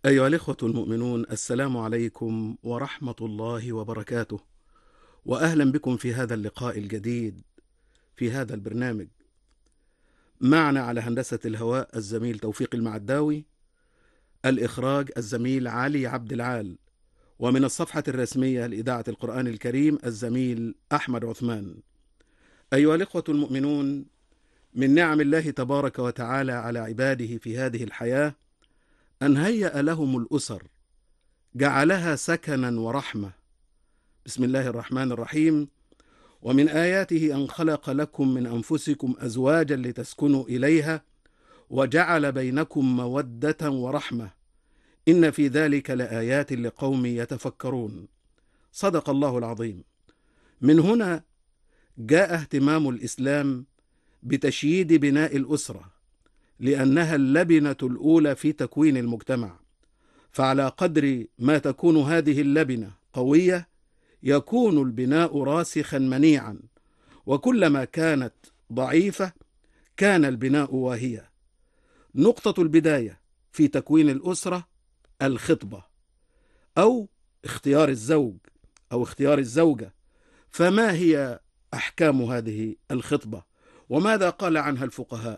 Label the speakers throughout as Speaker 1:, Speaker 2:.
Speaker 1: أيها الإخوة المؤمنون، السلام عليكم ورحمة الله وبركاته، وأهلا بكم في هذا اللقاء الجديد في هذا البرنامج. معنا على هندسة الهواء الزميل توفيق المعداوي، الإخراج الزميل علي عبد العال، ومن الصفحة الرسمية لإذاعة القرآن الكريم الزميل أحمد عثمان. أيها الإخوة المؤمنون، من نعم الله تبارك وتعالى على عباده في هذه الحياة أن هيأ لهم الأسر، جعلها سكنا ورحمة. بسم الله الرحمن الرحيم: ومن آياته أن خلق لكم من أنفسكم أزواجا لتسكنوا إليها وجعل بينكم مودة ورحمة إن في ذلك لآيات لقوم يتفكرون. صدق الله العظيم. من هنا جاء اهتمام الإسلام بتشييد بناء الأسرة، لأنها اللبنة الأولى في تكوين المجتمع، فعلى قدر ما تكون هذه اللبنة قوية يكون البناء راسخا منيعا، وكلما كانت ضعيفة كان البناء واهيا. نقطة البداية في تكوين الأسرة الخطبة أو اختيار الزوج أو اختيار الزوجة. فما هي أحكام هذه الخطبة؟ وماذا قال عنها الفقهاء؟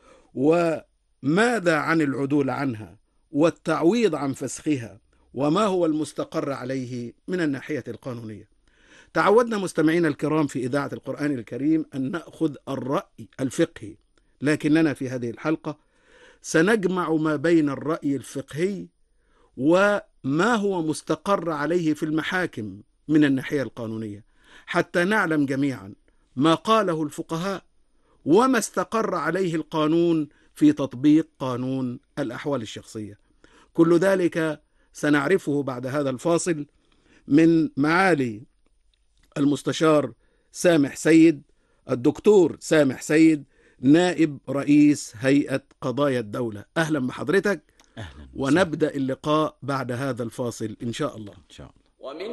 Speaker 1: وماذا عن العدول عنها والتعويض عن فسخها؟ وما هو المستقر عليه من الناحية القانونية؟ تعودنا مستمعين الكرام في إذاعة القرآن الكريم أن نأخذ الرأي الفقهي، لكننا في هذه الحلقة سنجمع ما بين الرأي الفقهي وما هو مستقر عليه في المحاكم من الناحية القانونية، حتى نعلم جميعا ما قاله الفقهاء وما استقر عليه القانون في تطبيق قانون الأحوال الشخصية. كل ذلك سنعرفه بعد هذا الفاصل من معالي المستشار سامح سيد، الدكتور سامح سيد، نائب رئيس هيئة قضايا الدولة. أهلا بحضرتك.
Speaker 2: أهلا.
Speaker 1: ونبدأ اللقاء بعد هذا الفاصل إن شاء الله.
Speaker 2: إن شاء الله.
Speaker 3: ومن